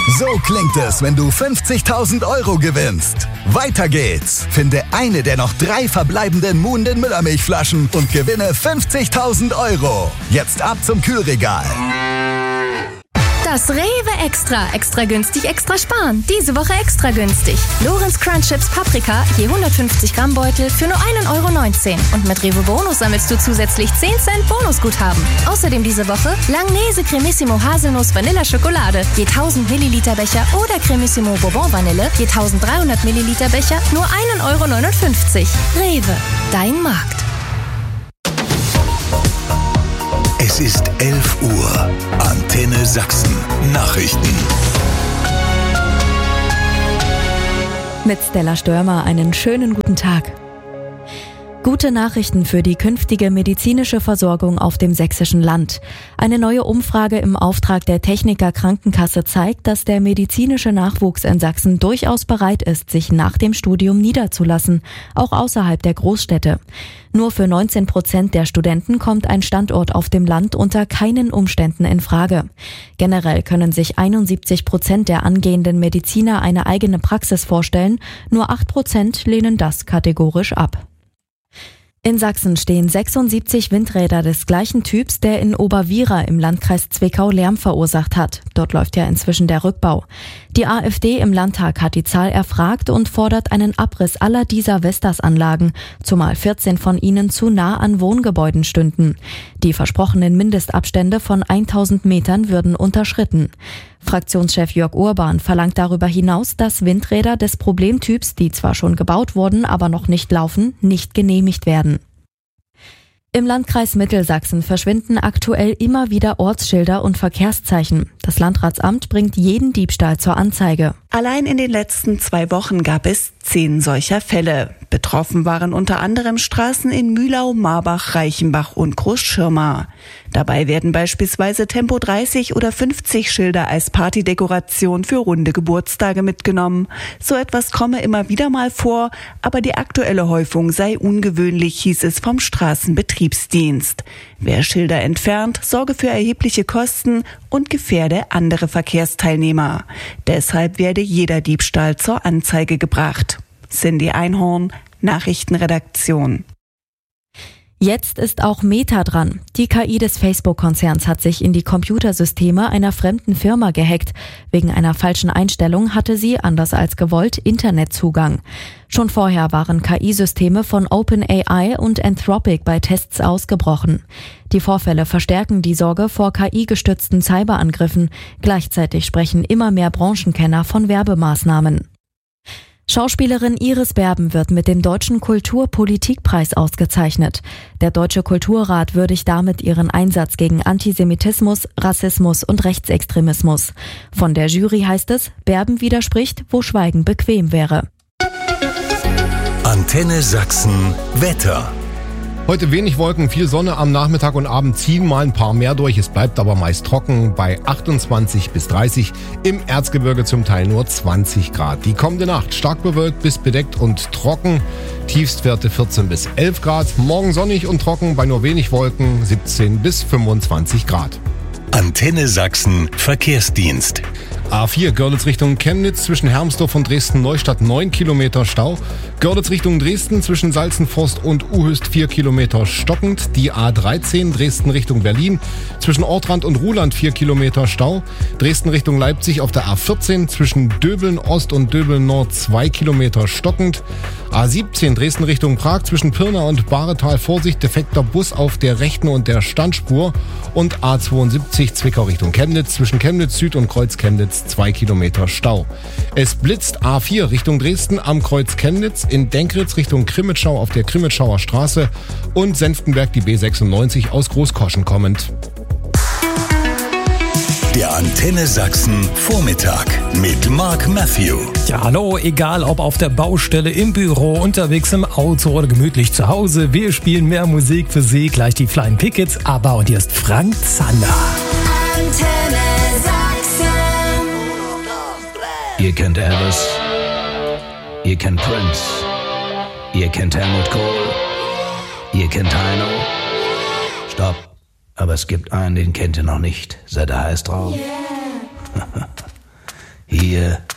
So klingt es, wenn du 50.000 € gewinnst. Weiter geht's. Finde eine der noch 3 verbleibenden Moon den Müllermilchflaschen und gewinne 50.000 €. Jetzt ab zum Kühlregal. Das Rewe Extra. Extra günstig, extra sparen. Diese Woche extra günstig. Lorenz Crunch Chips Paprika, je 150 Gramm Beutel für nur 1,19 €. Und mit Rewe Bonus sammelst du zusätzlich 10 Cent Bonusguthaben. Außerdem diese Woche Langnese Cremissimo Haselnuss Vanilla Schokolade, je 1000 Milliliter Becher oder Cremissimo Bourbon Vanille, je 1300 Milliliter Becher, nur 1,59 €. Rewe, dein Markt. Es ist 11 Uhr. Antenne Sachsen. Nachrichten. Mit Stella Störmer einen schönen guten Tag. Gute Nachrichten für die künftige medizinische Versorgung auf dem sächsischen Land. Eine neue Umfrage im Auftrag der Techniker Krankenkasse zeigt, dass der medizinische Nachwuchs in Sachsen durchaus bereit ist, sich nach dem Studium niederzulassen, auch außerhalb der Großstädte. Nur für 19% der Studenten kommt ein Standort auf dem Land unter keinen Umständen in Frage. Generell können sich 71% der angehenden Mediziner eine eigene Praxis vorstellen, nur 8% lehnen das kategorisch ab. In Sachsen stehen 76 Windräder des gleichen Typs, der in Oberwiera im Landkreis Zwickau Lärm verursacht hat. Dort läuft ja inzwischen der Rückbau. Die AfD im Landtag hat die Zahl erfragt und fordert einen Abriss aller dieser Vestas-Anlagen, zumal 14 von ihnen zu nah an Wohngebäuden stünden. Die versprochenen Mindestabstände von 1000 Metern würden unterschritten. Fraktionschef Jörg Urban verlangt darüber hinaus, dass Windräder des Problemtyps, die zwar schon gebaut wurden, aber noch nicht laufen, nicht genehmigt werden. Im Landkreis Mittelsachsen verschwinden aktuell immer wieder Ortsschilder und Verkehrszeichen. Das Landratsamt bringt jeden Diebstahl zur Anzeige. Allein in den letzten 2 Wochen gab es 10 solcher Fälle. Betroffen waren unter anderem Straßen in Mühlau, Marbach, Reichenbach und Großschirma. Dabei werden beispielsweise Tempo 30 oder 50 Schilder als Partydekoration für runde Geburtstage mitgenommen. So etwas komme immer wieder mal vor, aber die aktuelle Häufung sei ungewöhnlich, hieß es vom Straßenbetriebsdienst. Wer Schilder entfernt, sorge für erhebliche Kosten und gefährde andere Verkehrsteilnehmer. Deshalb werde jeder Diebstahl zur Anzeige gebracht. Cindy Einhorn, Nachrichtenredaktion. Jetzt ist auch Meta dran. Die KI des Facebook-Konzerns hat sich in die Computersysteme einer fremden Firma gehackt. Wegen einer falschen Einstellung hatte sie, anders als gewollt, Internetzugang. Schon vorher waren KI-Systeme von OpenAI und Anthropic bei Tests ausgebrochen. Die Vorfälle verstärken die Sorge vor KI-gestützten Cyberangriffen. Gleichzeitig sprechen immer mehr Branchenkenner von Werbemaßnahmen. Schauspielerin Iris Berben wird mit dem Deutschen Kulturpolitikpreis ausgezeichnet. Der Deutsche Kulturrat würdigt damit ihren Einsatz gegen Antisemitismus, Rassismus und Rechtsextremismus. Von der Jury heißt es, Berben widerspricht, wo Schweigen bequem wäre. Antenne Sachsen Wetter. Heute wenig Wolken, viel Sonne, am Nachmittag und Abend ziehen mal ein paar mehr durch. Es bleibt aber meist trocken bei 28 bis 30, im Erzgebirge zum Teil nur 20 Grad. Die kommende Nacht stark bewölkt bis bedeckt und trocken, Tiefstwerte 14 bis 11 Grad. Morgen sonnig und trocken bei nur wenig Wolken, 17 bis 25 Grad. Antenne Sachsen Verkehrsdienst. A4 Görlitz Richtung Chemnitz zwischen Hermsdorf und Dresden-Neustadt 9 Kilometer Stau. Görlitz Richtung Dresden zwischen Salzenforst und Uhöst 4 Kilometer stockend. Die A13 Dresden Richtung Berlin zwischen Ortrand und Ruhland 4 Kilometer Stau. Dresden Richtung Leipzig auf der A14 zwischen Döbeln Ost und Döbeln Nord 2 Kilometer stockend. A17 Dresden Richtung Prag zwischen Pirna und Bahretal Vorsicht, defekter Bus auf der rechten und der Standspur. Und A72 Zwickau Richtung Chemnitz zwischen Chemnitz Süd und Kreuz Chemnitz 2 Kilometer Stau. Es blitzt A4 Richtung Dresden am Kreuz Chemnitz, in Denkritz Richtung Krimitschau auf der Krimitschauer Straße und Senftenberg die B96 aus Großkoschen kommend. Der Antenne Sachsen Vormittag mit Mark Matthew. Ja, hallo, egal ob auf der Baustelle, im Büro, unterwegs im Auto oder gemütlich zu Hause. Wir spielen mehr Musik für Sie, gleich die Flying Pickets. Aber und hier ist Frank Zander. Antenne Sachsen. Ihr kennt Elvis, ihr kennt Prince, ihr kennt Helmut Kohl, ihr kennt Heino. Stopp. Aber es gibt einen, den kennt ihr noch nicht. Seid ihr heiß drauf? Yeah. Wir